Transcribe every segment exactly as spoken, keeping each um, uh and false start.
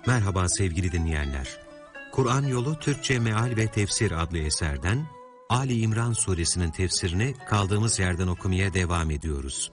Merhaba sevgili dinleyenler. Kur'an Yolu Türkçe Meal ve Tefsir adlı eserden Ali İmran suresinin tefsirini kaldığımız yerden okumaya devam ediyoruz.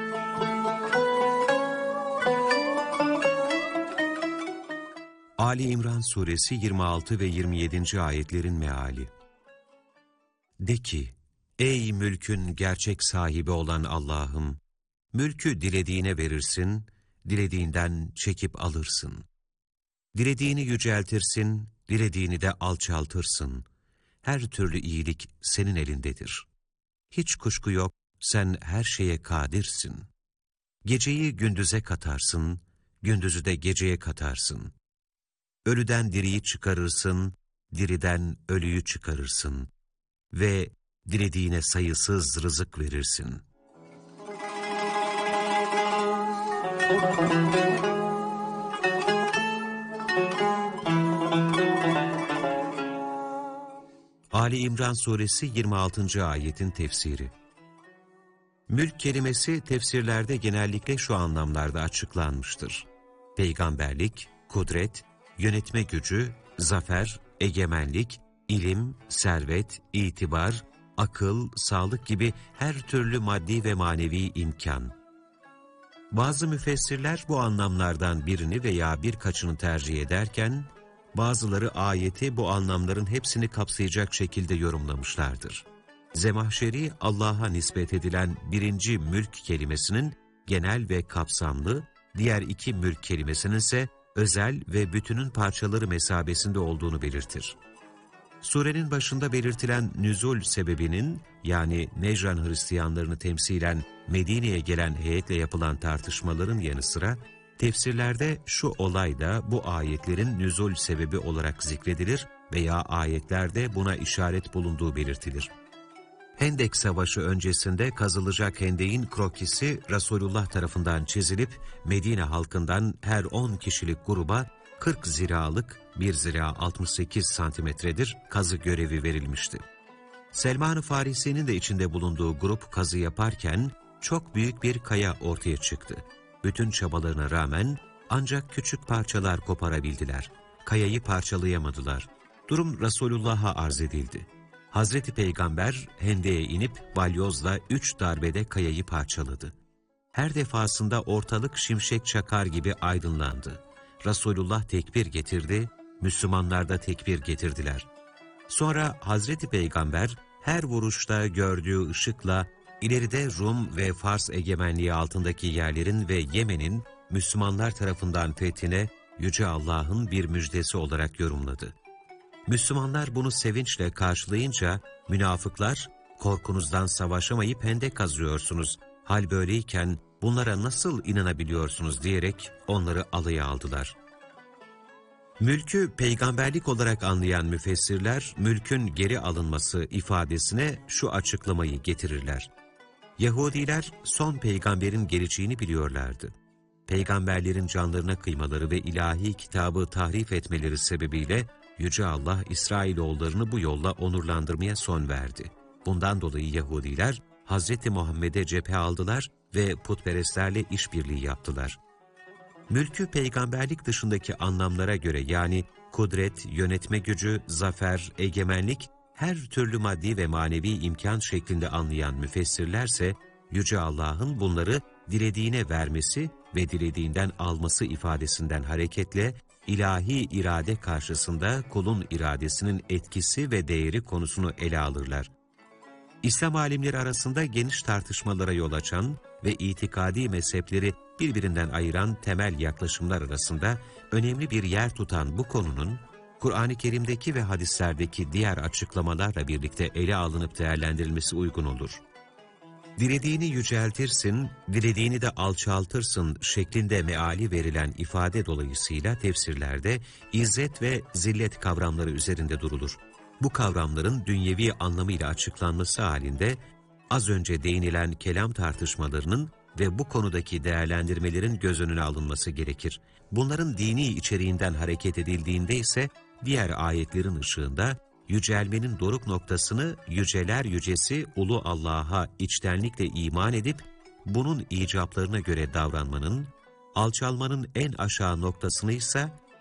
Ali İmran suresi yirmi altı ve yirmi yedinci ayetlerin meali. De ki, ey mülkün gerçek sahibi olan Allah'ım, mülkü dilediğine verirsin, dilediğinden çekip alırsın. Dilediğini yüceltirsin, dilediğini de alçaltırsın. Her türlü iyilik senin elindedir. Hiç kuşku yok, sen her şeye kadirsin. Geceyi gündüze katarsın, gündüzü de geceye katarsın. Ölüden diriyi çıkarırsın, diriden ölüyü çıkarırsın. Ve dilediğine sayısız rızık verirsin. Ali İmran suresi yirmi altıncı ayetin tefsiri. Mülk kelimesi tefsirlerde genellikle şu anlamlarda açıklanmıştır: peygamberlik, kudret, yönetme gücü, zafer, egemenlik, ilim, servet, itibar, akıl, sağlık gibi her türlü maddi ve manevi imkan. Bazı müfessirler bu anlamlardan birini veya birkaçını tercih ederken, bazıları ayeti bu anlamların hepsini kapsayacak şekilde yorumlamışlardır. Zemahşeri, Allah'a nispet edilen birinci mülk kelimesinin genel ve kapsamlı, diğer iki mülk kelimesinin ise özel ve bütünün parçaları mesabesinde olduğunu belirtir. Surenin başında belirtilen nüzul sebebinin, yani Necran Hristiyanlarını temsilen Medine'ye gelen heyetle yapılan tartışmaların yanı sıra, tefsirlerde şu olay da bu ayetlerin nüzul sebebi olarak zikredilir veya ayetlerde buna işaret bulunduğu belirtilir. Hendek Savaşı öncesinde kazılacak hendeğin krokisi Resulullah tarafından çizilip Medine halkından her on kişilik gruba kırk ziralık, bir zira altmış sekiz santimetredir, kazı görevi verilmişti. Selman-ı Farisi'nin de içinde bulunduğu grup kazı yaparken çok büyük bir kaya ortaya çıktı. Bütün çabalarına rağmen ancak küçük parçalar koparabildiler. Kayayı parçalayamadılar. Durum Resulullah'a arz edildi. Hazreti Peygamber hendeye inip balyozla üç darbede kayayı parçaladı. Her defasında ortalık şimşek çakar gibi aydınlandı. Resulullah tekbir getirdi, Müslümanlar da tekbir getirdiler. Sonra Hazreti Peygamber her vuruşta gördüğü ışıkla ileride Rum ve Fars egemenliği altındaki yerlerin ve Yemen'in Müslümanlar tarafından fethine Yüce Allah'ın bir müjdesi olarak yorumladı. Müslümanlar bunu sevinçle karşılayınca münafıklar, korkunuzdan savaşamayıp hendek kazıyorsunuz, hal böyleyken bunlara nasıl inanabiliyorsunuz diyerek onları alaya aldılar. Mülkü peygamberlik olarak anlayan müfessirler, mülkün geri alınması ifadesine şu açıklamayı getirirler. Yahudiler son peygamberin geleceğini biliyorlardı. Peygamberlerin canlarına kıymaları ve ilahi kitabı tahrif etmeleri sebebiyle Yüce Allah İsrailoğullarını bu yolla onurlandırmaya son verdi. Bundan dolayı Yahudiler Hazreti Muhammed'e cephe aldılar ve putperestlerle işbirliği yaptılar. Mülkü peygamberlik dışındaki anlamlara göre, yani kudret, yönetme gücü, zafer, egemenlik, her türlü maddi ve manevi imkan şeklinde anlayan müfessirlerse, Yüce Allah'ın bunları dilediğine vermesi ve dilediğinden alması ifadesinden hareketle, ilahi irade karşısında kulun iradesinin etkisi ve değeri konusunu ele alırlar. İslam alimleri arasında geniş tartışmalara yol açan ve itikadi mezhepleri birbirinden ayıran temel yaklaşımlar arasında önemli bir yer tutan bu konunun, Kur'an-ı Kerim'deki ve hadislerdeki diğer açıklamalarla birlikte ele alınıp değerlendirilmesi uygun olur. Dilediğini yüceltirsin, dilediğini de alçaltırsın şeklinde meali verilen ifade dolayısıyla tefsirlerde izzet ve zillet kavramları üzerinde durulur. Bu kavramların dünyevi anlamıyla açıklanması halinde az önce değinilen kelam tartışmalarının ve bu konudaki değerlendirmelerin göz önüne alınması gerekir. Bunların dini içeriğinden hareket edildiğinde ise diğer ayetlerin ışığında yücelmenin doruk noktasını yüceler yücesi ulu Allah'a içtenlikle iman edip bunun icaplarına göre davranmanın, alçalmanın en aşağı noktasını ise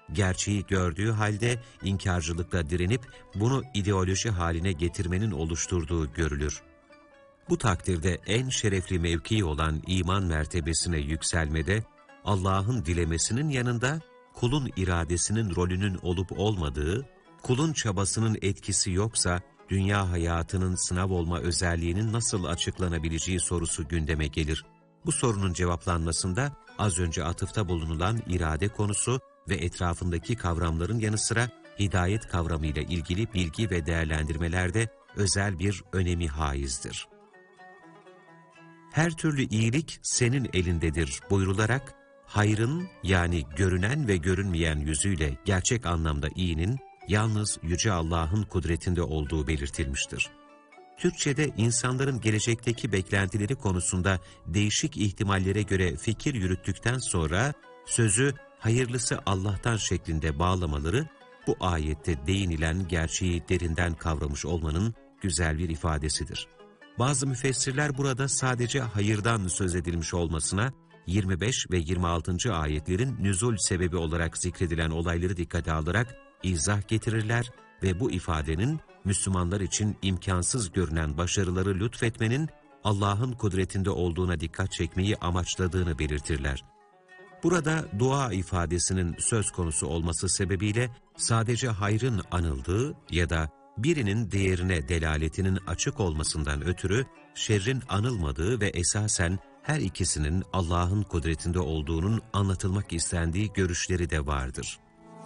gerçeği gördüğü halde inkarcılıkla direnip bunu ideoloji haline getirmenin oluşturduğu görülür. Bu takdirde en şerefli mevki olan iman mertebesine yükselmede, Allah'ın dilemesinin yanında kulun iradesinin rolünün olup olmadığı, kulun çabasının etkisi yoksa dünya hayatının sınav olma özelliğinin nasıl açıklanabileceği sorusu gündeme gelir. Bu sorunun cevaplanmasında az önce atıfta bulunulan irade konusu ve etrafındaki kavramların yanı sıra hidayet kavramıyla ilgili bilgi ve değerlendirmelerde özel bir önemi haizdir. Her türlü iyilik senin elindedir buyrularak, hayrın yani görünen ve görünmeyen yüzüyle gerçek anlamda iyinin yalnız Yüce Allah'ın kudretinde olduğu belirtilmiştir. Türkçe'de insanların gelecekteki beklentileri konusunda değişik ihtimallere göre fikir yürüttükten sonra sözü hayırlısı Allah'tan şeklinde bağlamaları, bu ayette değinilen gerçeği derinden kavramış olmanın güzel bir ifadesidir. Bazı müfessirler burada sadece hayırdan söz edilmiş olmasına, yirmi beş ve yirmi altıncı ayetlerin nüzul sebebi olarak zikredilen olayları dikkate alarak izah getirirler ve bu ifadenin Müslümanlar için imkansız görünen başarıları lütfetmenin Allah'ın kudretinde olduğuna dikkat çekmeyi amaçladığını belirtirler. Burada dua ifadesinin söz konusu olması sebebiyle sadece hayrın anıldığı ya da birinin diğerine delaletinin açık olmasından ötürü şerrin anılmadığı ve esasen her ikisinin Allah'ın kudretinde olduğunun anlatılmak istendiği görüşleri de vardır.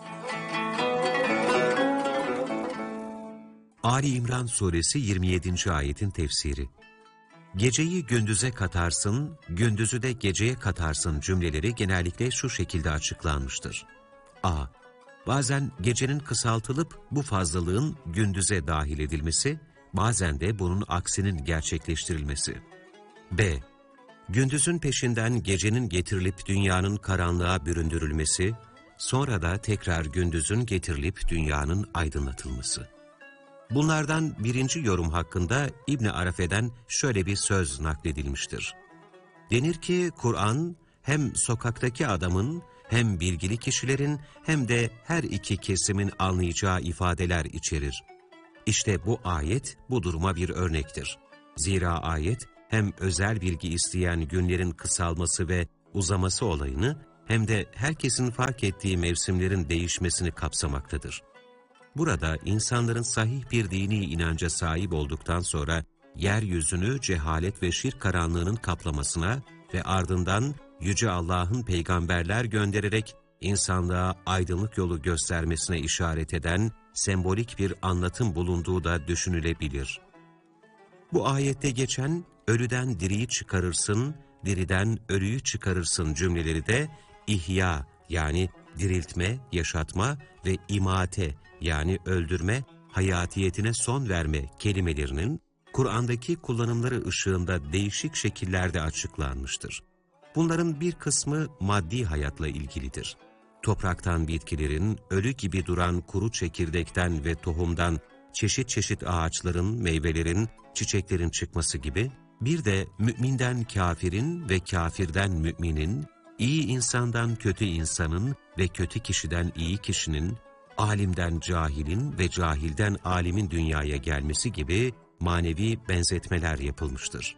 Ali İmran Suresi yirmi yedinci ayetin tefsiri. Geceyi gündüze katarsın, gündüzü de geceye katarsın cümleleri genellikle şu şekilde açıklanmıştır. A. Bazen gecenin kısaltılıp bu fazlalığın gündüze dahil edilmesi, bazen de bunun aksinin gerçekleştirilmesi. B. Gündüzün peşinden gecenin getirilip dünyanın karanlığa büründürülmesi, sonra da tekrar gündüzün getirilip dünyanın aydınlatılması. Bunlardan birinci yorum hakkında İbn-i Arafe'den şöyle bir söz nakledilmiştir. Denir ki Kur'an hem sokaktaki adamın, hem bilgili kişilerin hem de her iki kesimin anlayacağı ifadeler içerir. İşte bu ayet bu duruma bir örnektir. Zira ayet hem özel bilgi isteyen günlerin kısalması ve uzaması olayını hem de herkesin fark ettiği mevsimlerin değişmesini kapsamaktadır. Burada insanların sahih bir dini inanca sahip olduktan sonra yeryüzünü cehalet ve şirk karanlığının kaplamasına ve ardından Yüce Allah'ın peygamberler göndererek insanlığa aydınlık yolu göstermesine işaret eden sembolik bir anlatım bulunduğu da düşünülebilir. Bu ayette geçen ölüden diriyi çıkarırsın, diriden ölüyü çıkarırsın cümleleri de ihya yani diriltme, yaşatma ve imate yani öldürme, hayatiyetine son verme kelimelerinin Kur'an'daki kullanımları ışığında değişik şekillerde açıklanmıştır. Bunların bir kısmı maddi hayatla ilgilidir. Topraktan bitkilerin, ölü gibi duran kuru çekirdekten ve tohumdan çeşit çeşit ağaçların, meyvelerin, çiçeklerin çıkması gibi, bir de müminden kafirin ve kafirden müminin, iyi insandan kötü insanın ve kötü kişiden iyi kişinin, alimden cahilin ve cahilden alimin dünyaya gelmesi gibi manevi benzetmeler yapılmıştır.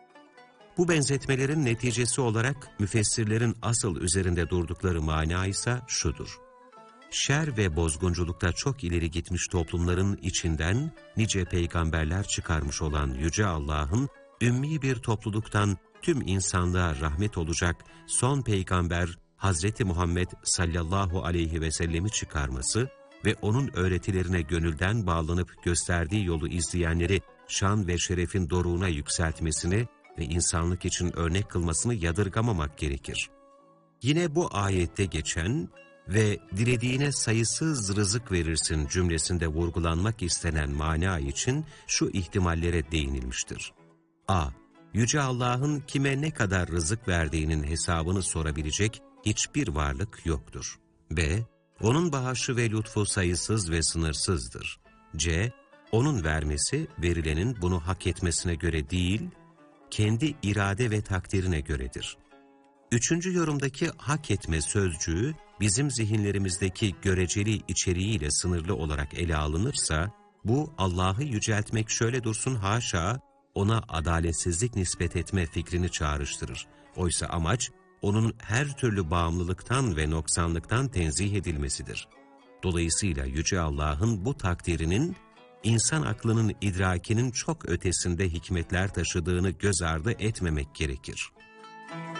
Bu benzetmelerin neticesi olarak müfessirlerin asıl üzerinde durdukları mana ise şudur. Şer ve bozgunculukta çok ileri gitmiş toplumların içinden nice peygamberler çıkarmış olan Yüce Allah'ın ümmi bir topluluktan tüm insanlığa rahmet olacak son peygamber Hazreti Muhammed sallallahu aleyhi ve sellemi çıkarması ve onun öğretilerine gönülden bağlanıp gösterdiği yolu izleyenleri şan ve şerefin doruğuna yükseltmesini ve insanlık için örnek kılmasını yadırgamamak gerekir. Yine bu ayette geçen ve dilediğine sayısız rızık verirsin cümlesinde vurgulanmak istenen mana için şu ihtimallere değinilmiştir. A. Yüce Allah'ın kime ne kadar rızık verdiğinin hesabını sorabilecek hiçbir varlık yoktur. B. Onun bağışı ve lütfu sayısız ve sınırsızdır. C. Onun vermesi verilenin bunu hak etmesine göre değil, kendi irade ve takdirine göredir. Üçüncü yorumdaki hak etme sözcüğü bizim zihinlerimizdeki göreceli içeriğiyle sınırlı olarak ele alınırsa, bu Allah'ı yüceltmek şöyle dursun haşa, ona adaletsizlik nispet etme fikrini çağrıştırır. Oysa amaç, onun her türlü bağımlılıktan ve noksanlıktan tenzih edilmesidir. Dolayısıyla Yüce Allah'ın bu takdirinin, insan aklının idrakinin çok ötesinde hikmetler taşıdığını göz ardı etmemek gerekir.